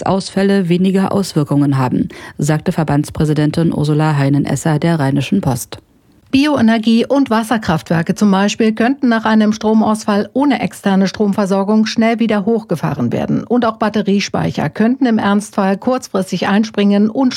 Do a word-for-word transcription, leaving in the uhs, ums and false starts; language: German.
Netzausfälle weniger Auswirkungen haben, sagte Verbandspräsidentin Ursula Heinen-Esser der Rheinischen Post. Bioenergie- und Wasserkraftwerke zum Beispiel könnten nach einem Stromausfall ohne externe Stromversorgung schnell wieder hochgefahren werden. Und auch Batteriespeicher könnten im Ernstfall kurzfristig einspringen und